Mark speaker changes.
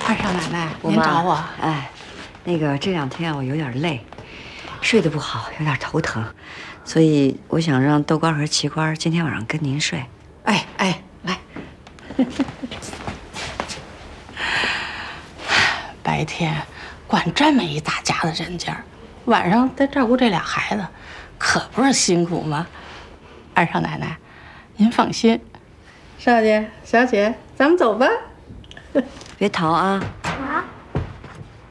Speaker 1: 二少奶奶，您找我？
Speaker 2: 哎，那个这2天我有点累，睡得不好，有点头疼，所以我想让豆干和齐官今天晚上跟您睡。
Speaker 1: 哎，来。白天管这么一大家子人家，晚上再照顾这俩孩子，可不是辛苦吗？二少奶奶，您放心。少爷、小姐，咱们走吧。
Speaker 2: 别逃啊！
Speaker 3: 啊。